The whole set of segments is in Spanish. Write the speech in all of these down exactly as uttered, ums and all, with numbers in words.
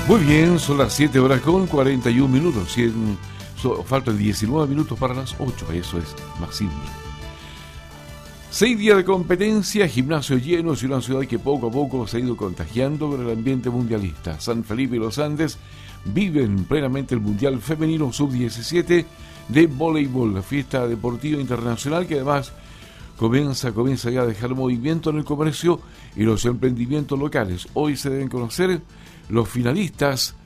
Muy bien, son las siete horas con cuarenta y un minutos. cien, so, faltan diecinueve minutos para las ocho, eso es más simple. Seis días de competencia, gimnasio lleno y una ciudad que poco a poco se ha ido contagiando con el ambiente mundialista. San Felipe y los Andes viven plenamente el Mundial Femenino sub diecisiete de voleibol, la fiesta deportiva internacional que además comienza, comienza ya a dejar movimiento en el comercio y los emprendimientos locales. Hoy se deben conocer los finalistas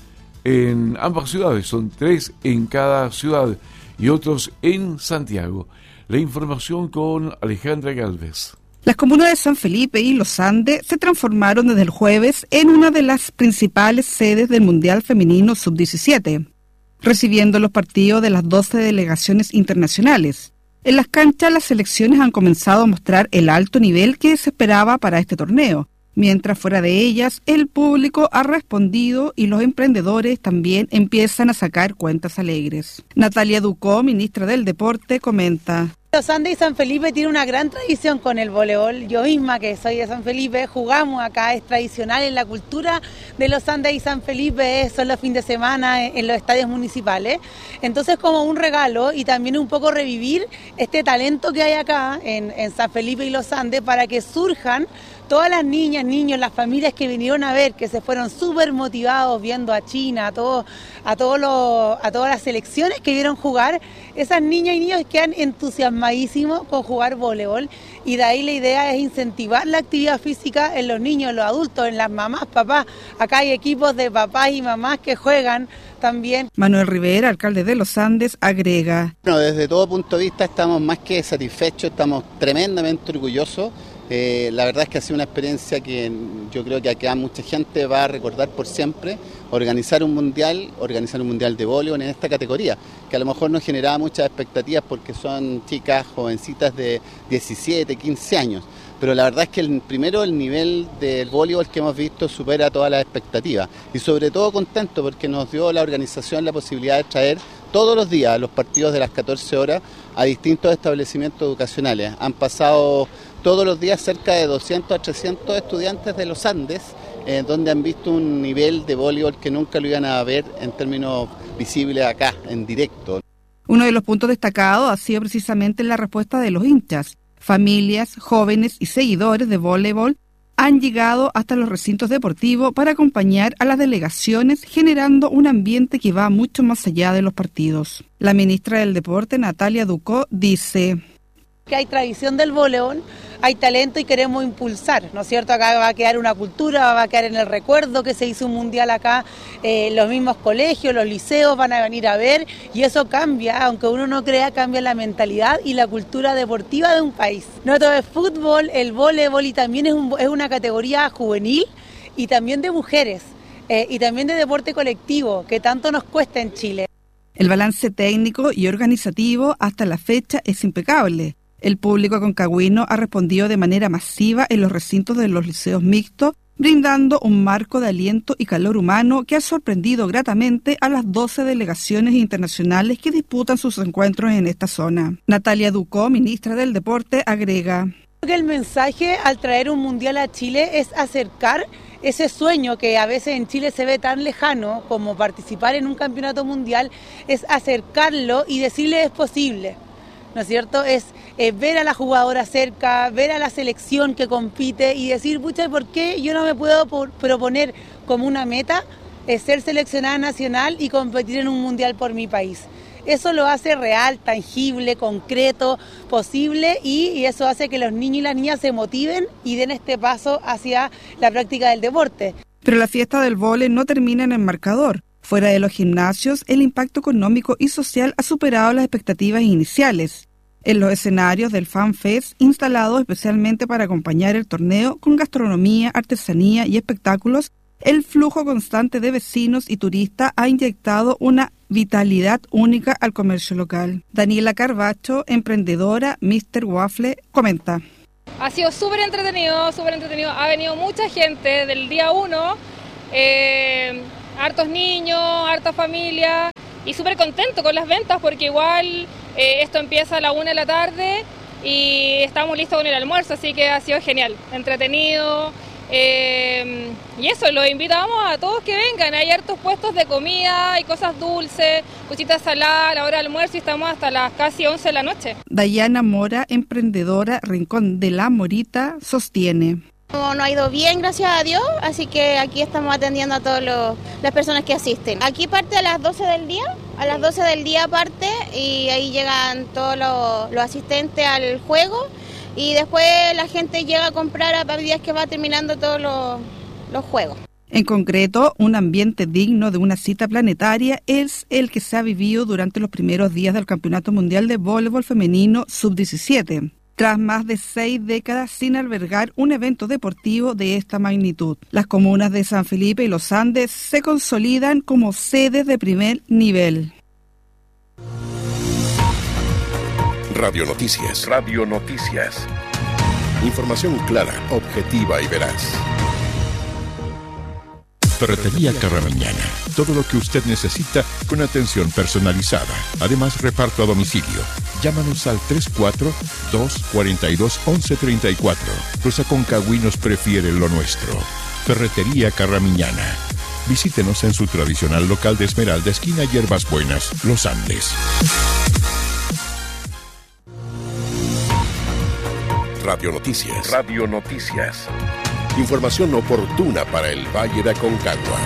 en ambas ciudades, son tres en cada ciudad y otros en Santiago. La información con Alejandra Galvez. Las comunas de San Felipe y Los Andes se transformaron desde el jueves en una de las principales sedes del Mundial Femenino sub diecisiete, recibiendo los partidos de las doce delegaciones internacionales. En las canchas, las selecciones han comenzado a mostrar el alto nivel que se esperaba para este torneo, mientras fuera de ellas, el público ha respondido y los emprendedores también empiezan a sacar cuentas alegres. Natalia Ducó, ministra del Deporte, comenta: Los Andes y San Felipe tienen una gran tradición con el voleibol. Yo misma, que soy de San Felipe, jugamos acá, es tradicional en la cultura de Los Andes y San Felipe, son los fines de semana en los estadios municipales. Entonces, como un regalo y también un poco revivir este talento que hay acá en, en San Felipe y Los Andes para que surjan todas las niñas, niños, las familias que vinieron a ver, que se fueron súper motivados viendo a China, a, todo, a, todos los, a todas las selecciones que vieron jugar, esas niñas y niños quedan entusiasmadísimos con jugar voleibol y de ahí la idea es incentivar la actividad física en los niños, en los adultos, en las mamás, papás. Acá hay equipos de papás y mamás que juegan también. Manuel Rivera, alcalde de Los Andes, agrega: Bueno, desde todo punto de vista estamos más que satisfechos, estamos tremendamente orgullosos. Eh, la verdad es que ha sido una experiencia que yo creo que acá mucha gente va a recordar por siempre. Organizar un mundial, organizar un mundial de voleibol en esta categoría, que a lo mejor nos generaba muchas expectativas porque son chicas, jovencitas de diecisiete, quince años. Pero la verdad es que el, primero el nivel del voleibol que hemos visto supera todas las expectativas. Y sobre todo contento porque nos dio la organización la posibilidad de traer todos los días a los partidos de las catorce horas a distintos establecimientos educacionales. Han pasado todos los días cerca de doscientos a trescientos estudiantes de los Andes, eh, donde han visto un nivel de voleibol que nunca lo iban a ver en términos visibles acá, en directo. Uno de los puntos destacados ha sido precisamente la respuesta de los hinchas. Familias, jóvenes y seguidores de voleibol han llegado hasta los recintos deportivos para acompañar a las delegaciones, generando un ambiente que va mucho más allá de los partidos. La ministra del Deporte, Natalia Ducó, dice que hay tradición del voleibol, hay talento y queremos impulsar, ¿no es cierto? Acá va a quedar una cultura, va a quedar en el recuerdo que se hizo un mundial acá, eh, los mismos colegios, los liceos van a venir a ver y eso cambia, aunque uno no crea, cambia la mentalidad y la cultura deportiva de un país. No todo es fútbol, el voleibol y también es, un, es una categoría juvenil y también de mujeres eh, y también de deporte colectivo que tanto nos cuesta en Chile. El balance técnico y organizativo hasta la fecha es impecable. El público aconcagüino ha respondido de manera masiva en los recintos de los liceos mixtos, brindando un marco de aliento y calor humano que ha sorprendido gratamente a las doce delegaciones internacionales que disputan sus encuentros en esta zona. Natalia Ducó, ministra del Deporte, agrega: el mensaje al traer un mundial a Chile es acercar ese sueño que a veces en Chile se ve tan lejano como participar en un campeonato mundial, es acercarlo y decirle es posible. ¿No es cierto? Es eh, ver a la jugadora cerca, ver a la selección que compite y decir, pucha, ¿por qué yo no me puedo por, proponer como una meta eh, ser seleccionada nacional y competir en un mundial por mi país? Eso lo hace real, tangible, concreto, posible y, y eso hace que los niños y las niñas se motiven y den este paso hacia la práctica del deporte. Pero la fiesta del vóley no termina en el marcador. Fuera de los gimnasios, el impacto económico y social ha superado las expectativas iniciales. En los escenarios del Fan Fest, instalados especialmente para acompañar el torneo con gastronomía, artesanía y espectáculos, el flujo constante de vecinos y turistas ha inyectado una vitalidad única al comercio local. Daniela Carbacho, emprendedora míster Waffle, comenta: ha sido súper entretenido, súper entretenido. Ha venido mucha gente del día uno, eh, hartos niños, harta familia y súper contento con las ventas porque igual eh, esto empieza a la una de la tarde y estamos listos con el almuerzo, así que ha sido genial, entretenido. Eh, y eso, los invitamos a todos que vengan. Hay hartos puestos de comida, hay cosas dulces, cositas saladas a la hora de almuerzo y estamos hasta las casi once de la noche. Dayana Mora, emprendedora Rincón de la Morita, sostiene. No, no ha ido bien, gracias a Dios, así que aquí estamos atendiendo a todas las personas que asisten. Aquí parte a las doce del día, a las doce del día parte y ahí llegan todos los, los asistentes al juego y después la gente llega a comprar a medida que va terminando todos los, los juegos. En concreto, un ambiente digno de una cita planetaria es el que se ha vivido durante los primeros días del Campeonato Mundial de Voleibol Femenino sub diecisiete. Tras más de seis décadas sin albergar un evento deportivo de esta magnitud, las comunas de San Felipe y Los Andes se consolidan como sedes de primer nivel. Radio Noticias. Radio Noticias. Información clara, objetiva y veraz. Ferretería Carramiñana. Todo lo que usted necesita con atención personalizada. Además, reparto a domicilio. Llámanos al tres cuatro dos, cuatro dos, once treinta y cuatro. Los aconcagüinos prefieren lo nuestro. Ferretería Carramiñana. Visítenos en su tradicional local de Esmeralda, esquina Hierbas Buenas, Los Andes. Radio Noticias. Radio Noticias. Información oportuna para el Valle de Aconcagua.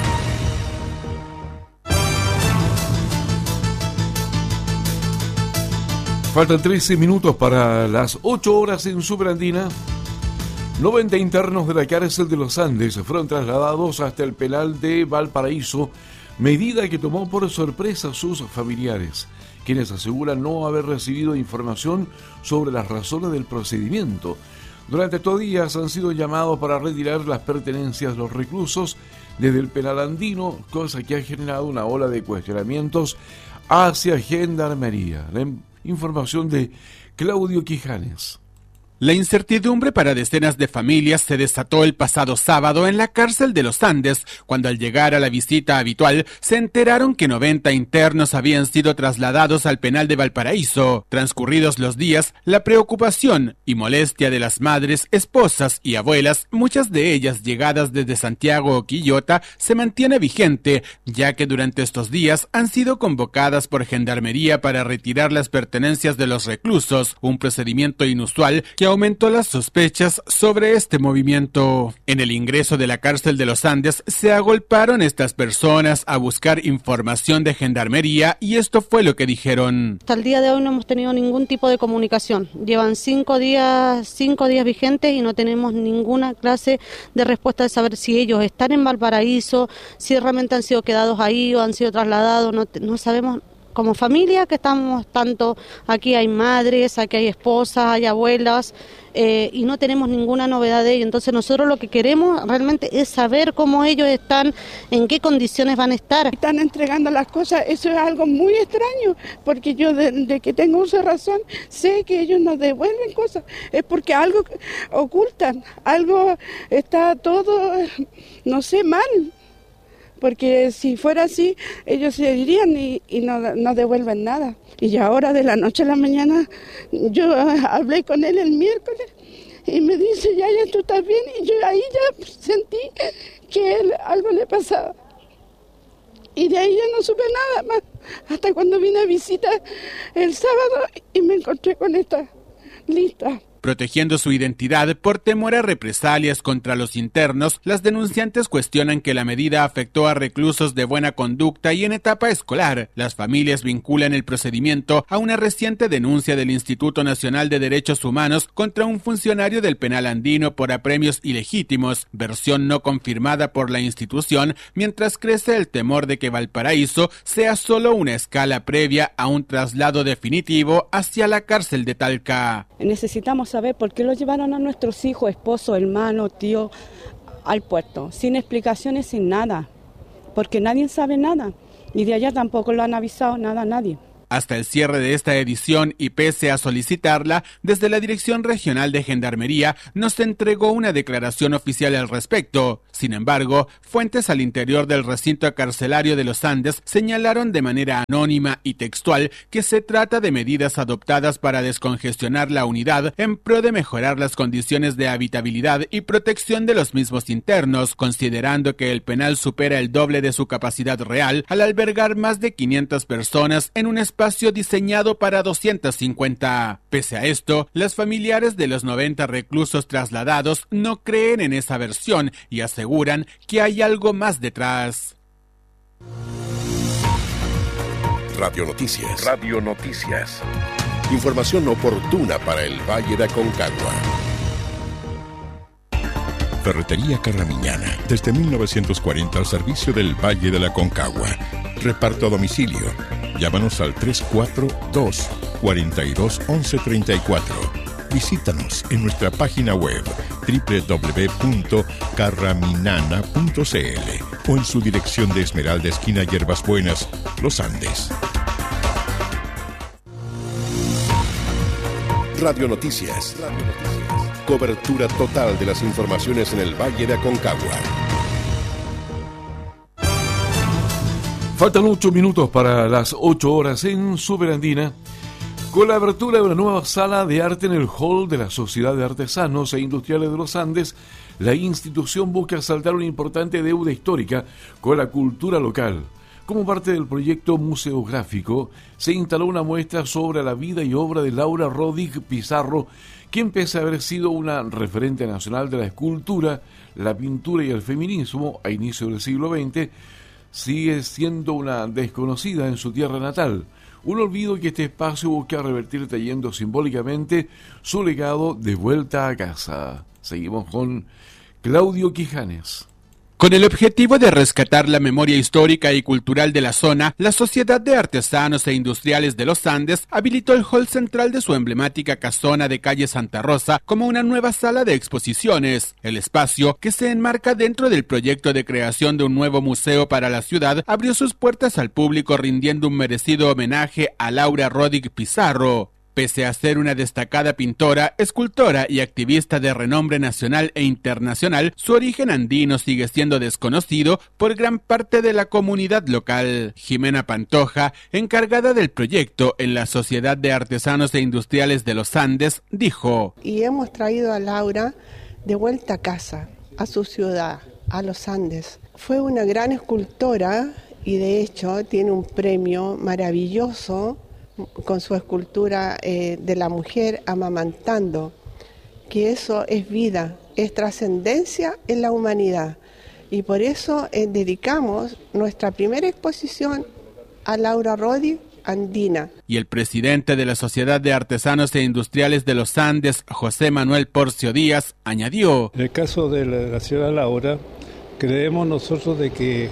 Faltan trece minutos para las ocho horas en Superandina. noventa internos de la cárcel de Los Andes fueron trasladados hasta el penal de Valparaíso, medida que tomó por sorpresa a sus familiares, quienes aseguran no haber recibido información sobre las razones del procedimiento. Durante estos días han sido llamados para retirar las pertenencias de los reclusos desde el penal andino, cosa que ha generado una ola de cuestionamientos hacia Gendarmería. La información de Claudio Quijanes. La incertidumbre para decenas de familias se desató el pasado sábado en la cárcel de Los Andes, cuando al llegar a la visita habitual se enteraron que noventa internos habían sido trasladados al penal de Valparaíso. Transcurridos los días, la preocupación y molestia de las madres, esposas y abuelas, muchas de ellas llegadas desde Santiago o Quillota, se mantiene vigente, ya que durante estos días han sido convocadas por Gendarmería para retirar las pertenencias de los reclusos, un procedimiento inusual que aumentó las sospechas sobre este movimiento. En el ingreso de la cárcel de Los Andes se agolparon estas personas a buscar información de Gendarmería y esto fue lo que dijeron. Hasta el día de hoy no hemos tenido ningún tipo de comunicación. Llevan cinco días, cinco días vigentes y no tenemos ninguna clase de respuesta de saber si ellos están en Valparaíso, si realmente han sido quedados ahí o han sido trasladados. No, no sabemos. Como familia que estamos tanto, aquí hay madres, aquí hay esposas, hay abuelas eh, y no tenemos ninguna novedad de ello. Entonces nosotros lo que queremos realmente es saber cómo ellos están, en qué condiciones van a estar. Están entregando las cosas, eso es algo muy extraño, porque yo de, de que tengo uso de razón sé que ellos nos devuelven cosas, es porque algo ocultan, algo está todo, no sé, mal. Porque si fuera así, ellos se irían y, y no, no devuelven nada. Y ahora de la noche a la mañana, yo hablé con él el miércoles y me dice, ya, ya, tú estás bien. Y yo ahí ya sentí que él algo le pasaba. Y de ahí ya no supe nada más, hasta cuando vine a visitar el sábado y me encontré con esta lista. Protegiendo su identidad por temor a represalias contra los internos, las denunciantes cuestionan que la medida afectó a reclusos de buena conducta y en etapa escolar. Las familias vinculan el procedimiento a una reciente denuncia del Instituto Nacional de Derechos Humanos contra un funcionario del penal andino por apremios ilegítimos, versión no confirmada por la institución, mientras crece el temor de que Valparaíso sea solo una escala previa a un traslado definitivo hacia la cárcel de Talca. Necesitamos saber por qué lo llevaron a nuestros hijos, esposo, hermano, tío, al puerto, sin explicaciones, sin nada, porque nadie sabe nada, y de allá tampoco lo han avisado nada a nadie. Hasta el cierre de esta edición y pese a solicitarla, desde la Dirección Regional de Gendarmería no se entregó una declaración oficial al respecto. Sin embargo, fuentes al interior del recinto carcelario de los Andes señalaron de manera anónima y textual que se trata de medidas adoptadas para descongestionar la unidad en pro de mejorar las condiciones de habitabilidad y protección de los mismos internos, considerando que el penal supera el doble de su capacidad real al albergar más de quinientas personas en un espacio diseñado para doscientas cincuenta. Pese a esto, los familiares de los noventa reclusos trasladados no creen en esa versión y aseguran que hay algo más detrás. Radio Noticias. Radio Noticias. Información oportuna para el Valle de Aconcagua. Ferretería Carramiñana, desde mil novecientos cuarenta al servicio del Valle de la Aconcagua. Reparto a domicilio. Llámanos al tres cuatro dos, cuatro dos, once treinta y cuatro. Visítanos en nuestra página web doble u doble u doble u punto carraminana punto c l o en su dirección de Esmeralda, esquina Hierbas Buenas, Los Andes. Radio Noticias. Radio Noticias. Cobertura total de las informaciones en el Valle de Aconcagua. Faltan ocho minutos para las ocho horas en Superandina, con la apertura de una nueva sala de arte en el hall de la Sociedad de Artesanos e Industriales de los Andes. La institución busca saldar una importante deuda histórica con la cultura local. Como parte del proyecto museográfico, se instaló una muestra sobre la vida y obra de Laura Rodig Pizarro, quien pese a haber sido una referente nacional de la escultura, la pintura y el feminismo a inicio del siglo veinte, sigue siendo una desconocida en su tierra natal. Un olvido que este espacio busca revertir trayendo simbólicamente su legado de vuelta a casa. Seguimos con Claudio Quijanes. Con el objetivo de rescatar la memoria histórica y cultural de la zona, la Sociedad de Artesanos e Industriales de los Andes habilitó el hall central de su emblemática casona de calle Santa Rosa como una nueva sala de exposiciones. El espacio, que se enmarca dentro del proyecto de creación de un nuevo museo para la ciudad, abrió sus puertas al público rindiendo un merecido homenaje a Laura Rodig Pizarro. Pese a ser una destacada pintora, escultora y activista de renombre nacional e internacional, su origen andino sigue siendo desconocido por gran parte de la comunidad local. Jimena Pantoja, encargada del proyecto en la Sociedad de Artesanos e Industriales de los Andes, dijo: Y hemos traído a Laura de vuelta a casa, a su ciudad, a los Andes. Fue una gran escultora y de hecho tiene un premio maravilloso con su escultura eh, de la mujer amamantando, que eso es vida, es trascendencia en la humanidad. Y por eso eh, dedicamos nuestra primera exposición a Laura Rodig andina. Y el presidente de la Sociedad de Artesanos e Industriales de los Andes, José Manuel Porcio Díaz, añadió: En el caso de la, la señora Laura, creemos nosotros de que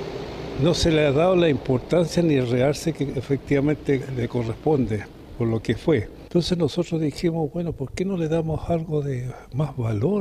no se le ha dado la importancia ni el realce que efectivamente le corresponde por lo que fue. Entonces nosotros dijimos, bueno, ¿por qué no le damos algo de más valor?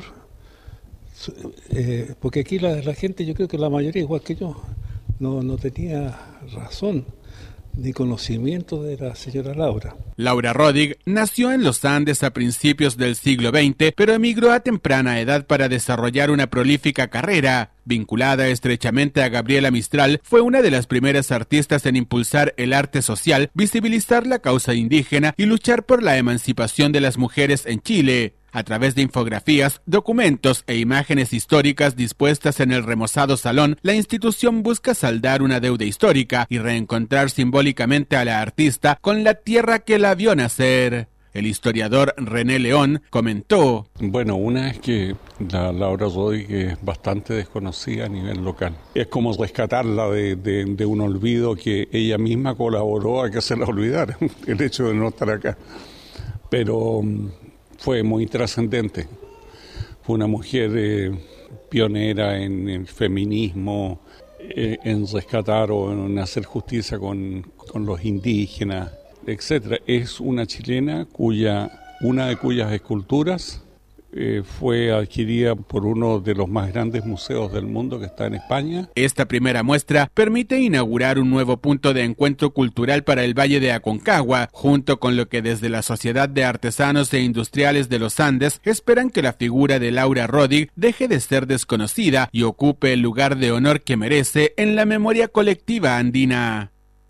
Eh, porque aquí la, la gente, yo creo que la mayoría, igual que yo, no, no tenía razón ni conocimiento de la señora Laura. Laura Rodig nació en los Andes a principios del siglo veinte, pero emigró a temprana edad para desarrollar una prolífica carrera. Vinculada estrechamente a Gabriela Mistral, fue una de las primeras artistas en impulsar el arte social, visibilizar la causa indígena y luchar por la emancipación de las mujeres en Chile. A través de infografías, documentos e imágenes históricas dispuestas en el remozado salón, la institución busca saldar una deuda histórica y reencontrar simbólicamente a la artista con la tierra que la vio nacer. El historiador René León comentó: Bueno, una es que la Laura Rodig es bastante desconocida a nivel local. Es como rescatarla de, de, de un olvido que ella misma colaboró a que se la olvidara, el hecho de no estar acá. Pero fue muy trascendente. Fue una mujer eh, pionera en el feminismo, eh, en rescatar o en hacer justicia con, con los indígenas, etcétera. Es una chilena cuya una de cuyas esculturas eh, fue adquirida por uno de los más grandes museos del mundo que está en España. Esta primera muestra permite inaugurar un nuevo punto de encuentro cultural para el Valle de Aconcagua, junto con lo que desde la Sociedad de Artesanos e Industriales de los Andes esperan que la figura de Laura Roddig deje de ser desconocida y ocupe el lugar de honor que merece en la memoria colectiva andina.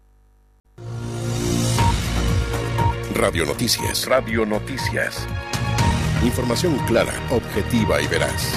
Radio Noticias. Radio Noticias. Información clara, objetiva y veraz.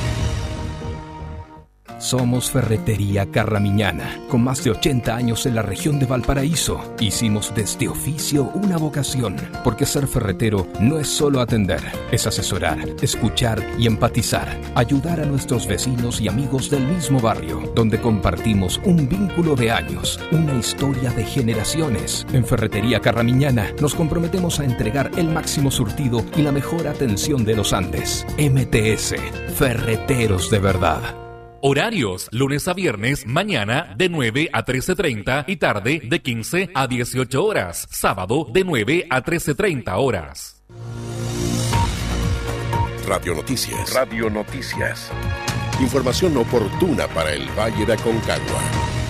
Somos Ferretería Carramiñana, con más de ochenta años en la región de Valparaíso. Hicimos de este oficio una vocación, porque ser ferretero no es solo atender, es asesorar, escuchar y empatizar, ayudar a nuestros vecinos y amigos del mismo barrio, donde compartimos un vínculo de años, una historia de generaciones. En Ferretería Carramiñana nos comprometemos a entregar el máximo surtido y la mejor atención de los Andes. M T S, Ferreteros de verdad. Horarios, lunes a viernes, mañana de nueve a trece treinta y tarde de quince a dieciocho horas. Sábado de nueve a trece treinta horas. Radio Noticias. Radio Noticias. Información oportuna para el Valle de Aconcagua.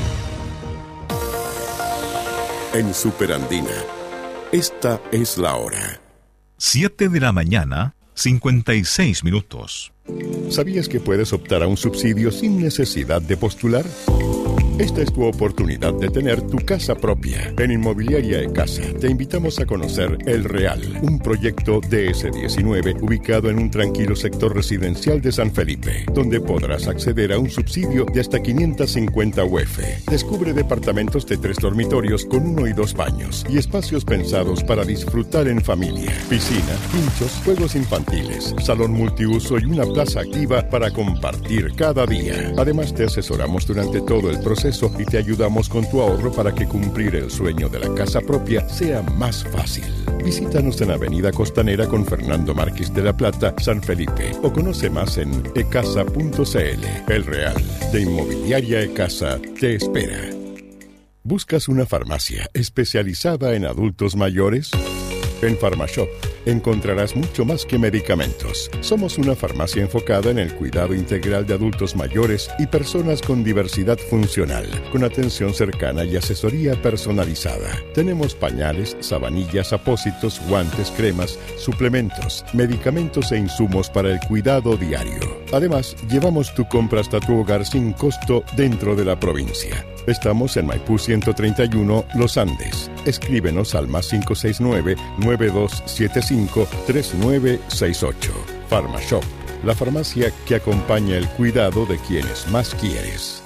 En Superandina, esta es la hora. siete de la mañana, cincuenta y seis minutos. ¿Sabías que puedes optar a un subsidio sin necesidad de postular? Esta es tu oportunidad de tener tu casa propia. En Inmobiliaria E-Casa te invitamos a conocer El Real, un proyecto D S diecinueve ubicado en un tranquilo sector residencial de San Felipe, donde podrás acceder a un subsidio de hasta quinientos cincuenta U F. Descubre departamentos de tres dormitorios con uno y dos baños y espacios pensados para disfrutar en familia. Piscina, pinchos, juegos infantiles, salón multiuso y una plaza activa para compartir cada día. Además, te asesoramos durante todo el proceso y te ayudamos con tu ahorro para que cumplir el sueño de la casa propia sea más fácil. Visítanos en Avenida Costanera con Fernando Márquez de la Plata, San Felipe, o conoce más en ecasa punto c l. El Real, de Inmobiliaria E-Casa, te espera. ¿Buscas una farmacia especializada en adultos mayores? En Farmashop encontrarás mucho más que medicamentos. Somos una farmacia enfocada en el cuidado integral de adultos mayores y personas con diversidad funcional, con atención cercana y asesoría personalizada. Tenemos pañales, sabanillas, apósitos, guantes, cremas, suplementos, medicamentos e insumos para el cuidado diario. Además, llevamos tu compra hasta tu hogar sin costo dentro de la provincia. Estamos en Maipú ciento treinta y uno, Los Andes. Escríbenos al más cinco seis nueve, nueve dos siete cinco, tres nueve seis ocho. Farmashop, la farmacia que acompaña el cuidado de quienes más quieres.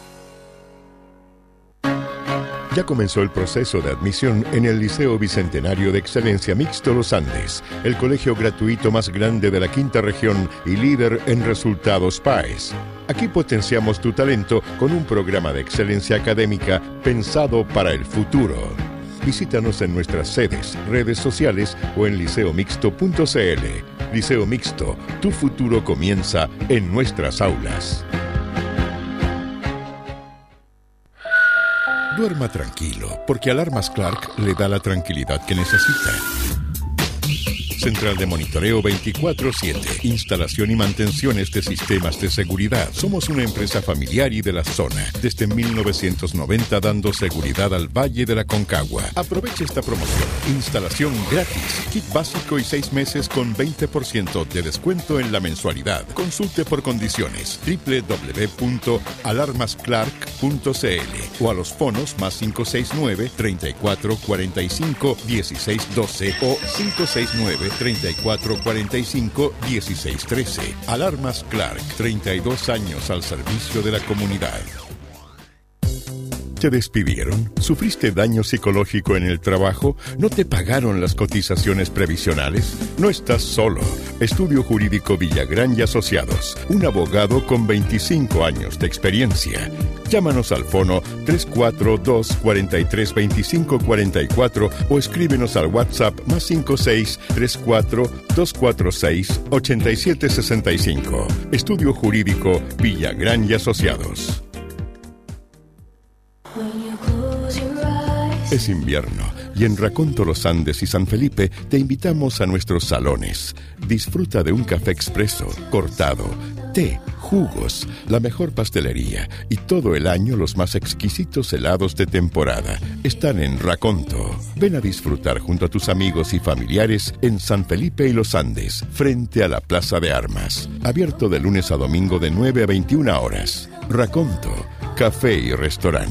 Ya comenzó el proceso de admisión en el Liceo Bicentenario de Excelencia Mixto Los Andes, el colegio gratuito más grande de la quinta región y líder en resultados P A E S. Aquí potenciamos tu talento con un programa de excelencia académica pensado para el futuro. Visítanos en nuestras sedes, redes sociales o en liceo mixto punto c l. Liceo Mixto, tu futuro comienza en nuestras aulas. Duerma tranquilo, porque Alarmas Clark le da la tranquilidad que necesita. Central de monitoreo veinticuatro siete. Instalación y mantenciones de sistemas de seguridad. Somos una empresa familiar y de la zona. Desde mil novecientos noventa dando seguridad al Valle de la Aconcagua. Aproveche esta promoción. Instalación gratis. Kit básico y seis meses con veinte por ciento de descuento en la mensualidad. Consulte por condiciones. doble u doble u doble u punto alarmas clark punto c l o a los fonos más cinco seis nueve, treinta y cuatro cuarenta y cinco, dieciséis doce o cinco seis nueve, treinta y cuatro cuarenta y cinco, dieciséis trece. Alarmas Clark, treinta y dos años al servicio de la comunidad. ¿Te despidieron? ¿Sufriste daño psicológico en el trabajo? ¿No te pagaron las cotizaciones previsionales? No estás solo. Estudio Jurídico Villagrán y Asociados. Un abogado con veinticinco años de experiencia. Llámanos al fono tres cuatro dos, cuatro tres, dos cinco cuatro cuatro o escríbenos al WhatsApp más cinco seis, tres cuatro, dos cuatro seis, ocho siete seis cinco. Estudio Jurídico Villagrán y Asociados. Es invierno Y en Raconto, Los Andes y San Felipe te invitamos a nuestros salones. Disfruta de un café expreso, cortado, té, jugos, la mejor pastelería y todo el año los más exquisitos helados de temporada. Están en Raconto. Ven a disfrutar junto a tus amigos y familiares en San Felipe y Los Andes, frente a la Plaza de Armas. Abierto de lunes a domingo de nueve a veintiuna horas. Raconto, café y restaurante.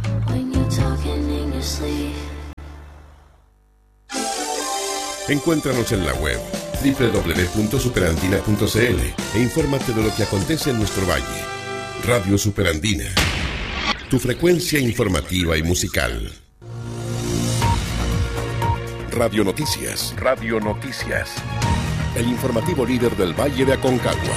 Encuéntranos en la web doble u doble u doble u punto superandina punto c l e infórmate de lo que acontece en nuestro valle. Radio Superandina, tu frecuencia informativa y musical. Radio Noticias. Radio Noticias. El informativo líder del Valle de Aconcagua.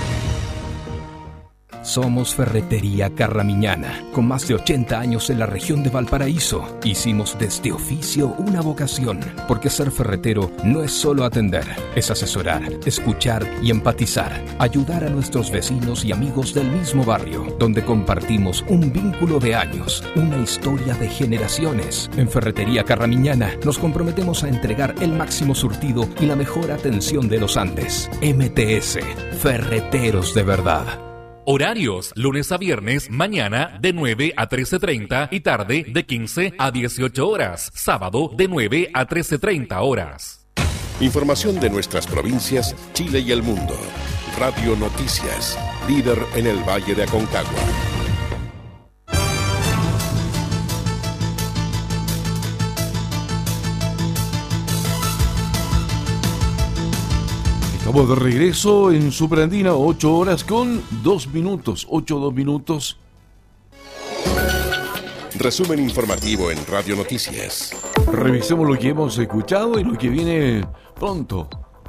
Somos Ferretería Carramiñana, con más de ochenta años en la región de Valparaíso. Hicimos de este oficio una vocación, porque ser ferretero no es solo atender, es asesorar, escuchar y empatizar, ayudar a nuestros vecinos y amigos del mismo barrio, donde compartimos un vínculo de años, una historia de generaciones. En Ferretería Carramiñana nos comprometemos a entregar el máximo surtido y la mejor atención de los Andes. M T S, Ferreteros de verdad. Horarios, lunes a viernes, mañana de nueve a trece treinta y tarde de quince a dieciocho horas. Sábado de nueve a trece treinta horas. Información de nuestras provincias, Chile y el mundo. Radio Noticias, líder en el Valle de Aconcagua. Estamos de regreso en Superandina, ocho horas con dos minutos, ocho dos minutos. Resumen informativo en Radio Noticias. Revisemos lo que hemos escuchado y lo que viene pronto.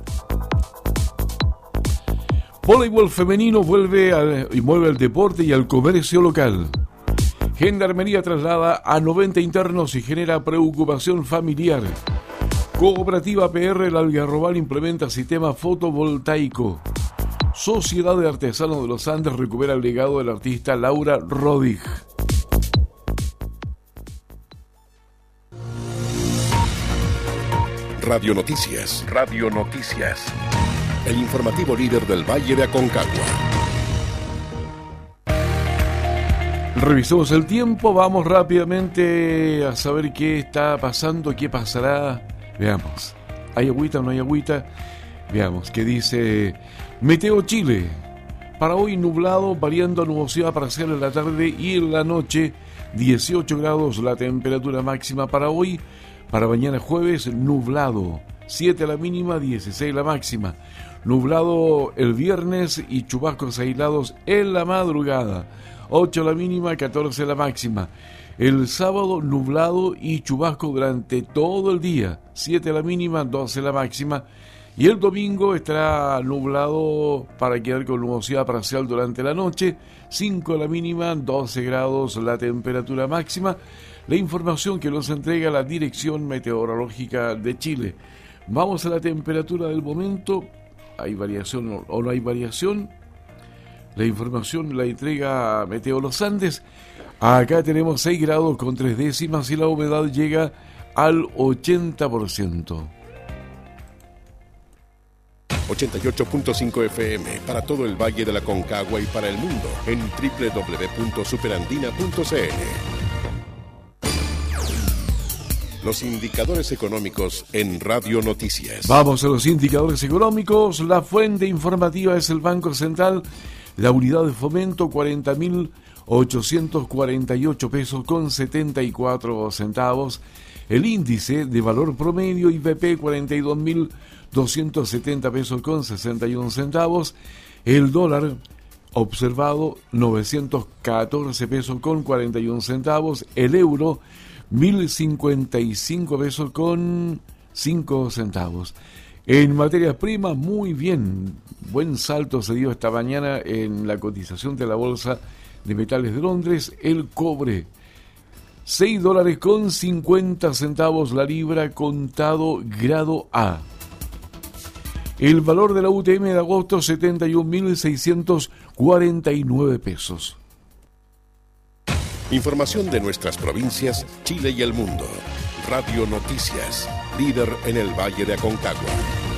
Voleibol femenino vuelve al, y vuelve al deporte y al comercio local. Gendarmería traslada a noventa internos y genera preocupación familiar. Cooperativa P R El Algarrobal implementa sistema fotovoltaico. Sociedad de Artesanos de los Andes recupera el legado del artista Laura Rodig. Radio Noticias. Radio Noticias. El informativo líder del Valle de Aconcagua. Revisemos el tiempo, vamos rápidamente a saber qué está pasando, qué pasará. Veamos, ¿hay agüita o no hay agüita? Veamos, ¿qué dice Meteo Chile? Para hoy nublado, variando a nubosidad parcial en la tarde y en la noche, dieciocho grados la temperatura máxima para hoy. Para mañana jueves, nublado, siete la mínima, dieciséis la máxima. Nublado el viernes y chubascos aislados en la madrugada, ocho la mínima, catorce la máxima. El sábado nublado y chubasco durante todo el día, siete la mínima, doce la máxima. Y el domingo estará nublado para quedar con nubosidad parcial durante la noche, cinco la mínima, doce grados la temperatura máxima. La información que nos entrega la Dirección Meteorológica de Chile. Vamos a la temperatura del momento. ¿Hay variación o no hay variación? La información la entrega Meteo Los Andes. Acá tenemos seis grados con tres décimas y la humedad llega al ochenta por ciento. ochenta y ocho punto cinco F M para todo el Valle de la Aconcagua y para el mundo en doble u doble u doble u punto superandina punto c l. Los indicadores económicos en Radio Noticias. Vamos a los indicadores económicos. La fuente informativa es el Banco Central. La unidad de fomento cuarenta mil ochocientos cuarenta y ocho pesos con setenta y cuatro centavos. El índice de valor promedio I V P cuarenta y dos mil doscientos setenta pesos con sesenta y uno centavos. El dólar observado novecientos catorce pesos con cuarenta y uno centavos. El euro mil cincuenta y cinco pesos con cinco centavos. En materias primas, muy bien, buen salto se dio esta mañana en la cotización de la Bolsa de Metales de Londres. El cobre, seis dólares con cincuenta centavos la libra contado grado A. El valor de la U T M de agosto, setenta y un mil seiscientos cuarenta y nueve pesos. Información de nuestras provincias, Chile y el mundo. Radio Noticias, líder en el Valle de Aconcagua.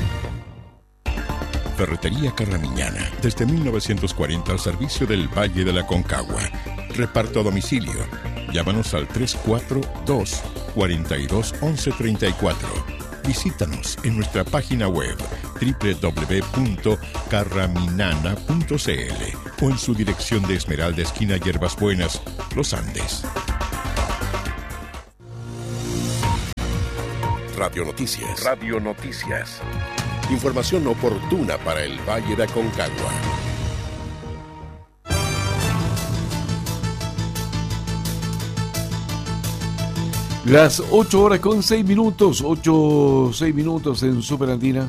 Ferretería Carramiñana, desde mil novecientos cuarenta al servicio del Valle de la Aconcagua. Reparto a domicilio. Llámanos al tres cuatro dos, cuatro dos, once treinta y cuatro. Visítanos en nuestra página web doble u doble u doble u punto carraminana punto c l o en su dirección de Esmeralda, esquina Hierbas Buenas, Los Andes. Radio Noticias. Radio Noticias. Información oportuna para el Valle de Aconcagua. Las ocho horas con seis minutos, ocho, seis minutos en Superandina.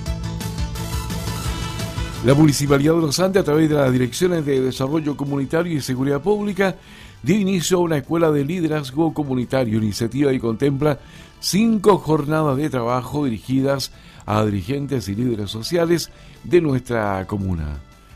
La Municipalidad de Los Andes, a través de las Direcciones de Desarrollo Comunitario y Seguridad Pública, dio inicio a una escuela de liderazgo comunitario, iniciativa y contempla cinco jornadas de trabajo dirigidas a dirigentes y líderes sociales de nuestra comuna.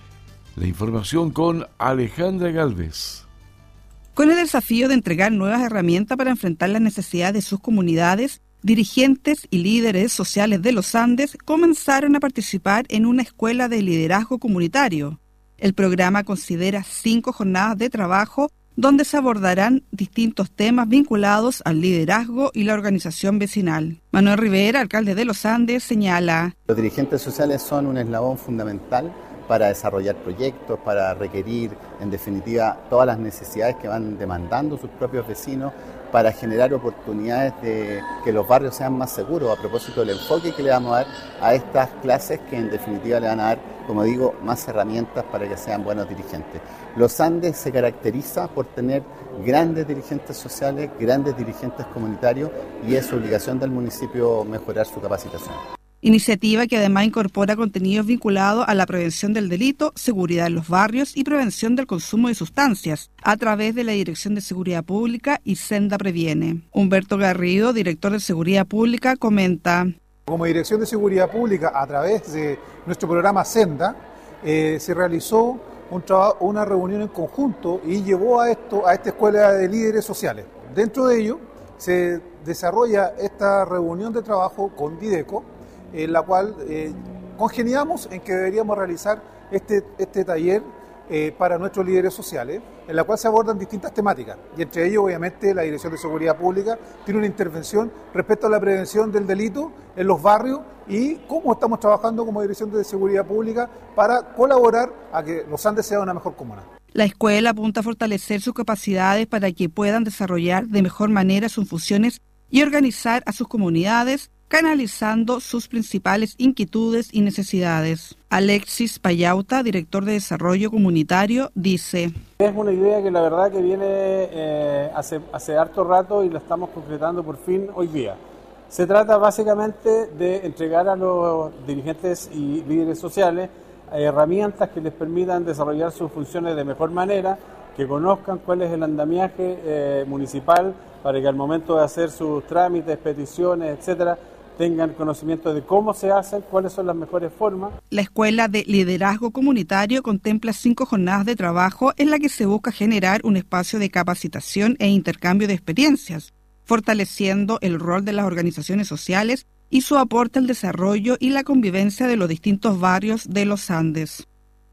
La información con Alejandra Galvez. Con el desafío de entregar nuevas herramientas para enfrentar las necesidades de sus comunidades, dirigentes y líderes sociales de los Andes comenzaron a participar en una escuela de liderazgo comunitario. El programa considera cinco jornadas de trabajo donde se abordarán distintos temas vinculados al liderazgo y la organización vecinal. Manuel Rivera, alcalde de Los Andes, señala: Los dirigentes sociales son un eslabón fundamental para desarrollar proyectos, para requerir, en definitiva, todas las necesidades que van demandando sus propios vecinos, para generar oportunidades de que los barrios sean más seguros, a propósito del enfoque que le vamos a dar a estas clases que en definitiva le van a dar, como digo, más herramientas para que sean buenos dirigentes. Los Andes se caracteriza por tener grandes dirigentes sociales, grandes dirigentes comunitarios, y es obligación del municipio mejorar su capacitación. Iniciativa que además incorpora contenidos vinculados a la prevención del delito, seguridad en los barrios y prevención del consumo de sustancias, a través de la Dirección de Seguridad Pública y Senda Previene. Humberto Garrido, director de Seguridad Pública, comenta: Como Dirección de Seguridad Pública, a través de nuestro programa Senda, eh, se realizó un trabajo, una reunión en conjunto y llevó a esto a esta escuela de líderes sociales. Dentro de ello se desarrolla esta reunión de trabajo con Dideco, en la cual eh, congeniamos en que deberíamos realizar este, este taller eh, para nuestros líderes sociales, en la cual se abordan distintas temáticas, y entre ellos obviamente la Dirección de Seguridad Pública tiene una intervención respecto a la prevención del delito en los barrios y cómo estamos trabajando como Dirección de Seguridad Pública para colaborar a que Los Andes sea una mejor comuna. La escuela apunta a fortalecer sus capacidades para que puedan desarrollar de mejor manera sus funciones y organizar a sus comunidades, canalizando sus principales inquietudes y necesidades. Alexis Payauta, director de Desarrollo Comunitario, dice: Es una idea que la verdad que viene eh, hace, hace harto rato y la estamos concretando por fin hoy día. Se trata básicamente de entregar a los dirigentes y líderes sociales eh, herramientas que les permitan desarrollar sus funciones de mejor manera, que conozcan cuál es el andamiaje eh, municipal para que al momento de hacer sus trámites, peticiones, etcétera, tengan conocimiento de cómo se hacen, cuáles son las mejores formas. La Escuela de Liderazgo Comunitario contempla cinco jornadas de trabajo en la que se busca generar un espacio de capacitación e intercambio de experiencias, fortaleciendo el rol de las organizaciones sociales y su aporte al desarrollo y la convivencia de los distintos barrios de los Andes.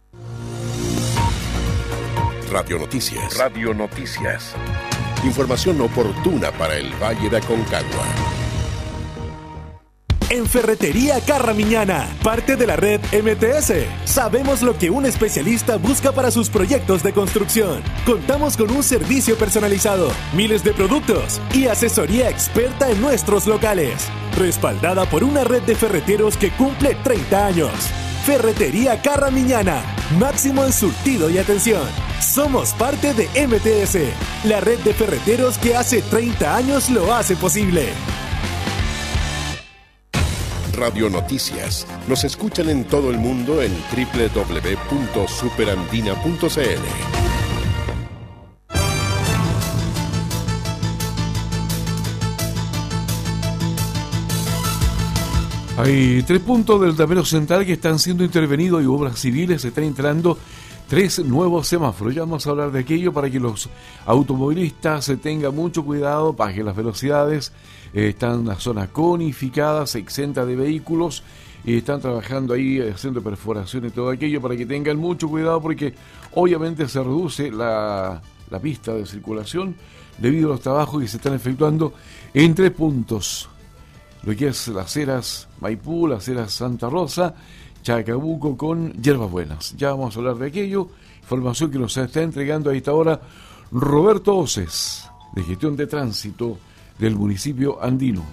Radio Noticias. Radio Noticias. Información oportuna para el Valle de Aconcagua. En Ferretería Carramiñana, parte de la red M T S, sabemos lo que un especialista busca para sus proyectos de construcción. Contamos con un servicio personalizado, miles de productos y asesoría experta en nuestros locales, respaldada por una red de ferreteros que cumple treinta años. Ferretería Carramiñana, máximo en surtido y atención. Somos parte de M T S, la red de ferreteros que hace treinta años lo hace posible. Radio Noticias. Nos escuchan en todo el mundo en doble u doble u doble u punto superandina punto c l. Hay tres puntos del tablero central que están siendo intervenidos y obras civiles. Se están instalando tres nuevos semáforos. Ya vamos a hablar de aquello para que los automovilistas se tengan mucho cuidado, bajen las velocidades, eh, está en una zona conificada, se exenta de vehículos, y están trabajando ahí haciendo perforaciones y todo aquello para que tengan mucho cuidado, porque obviamente se reduce la, la pista de circulación debido a los trabajos que se están efectuando en tres puntos, lo que es las Heras Maipú, las Heras Santa Rosa, Chacabuco con Hierbas Buenas. Ya vamos a hablar de aquello, información que nos está entregando a esta hora Roberto Oces, de Gestión de Tránsito del municipio andino.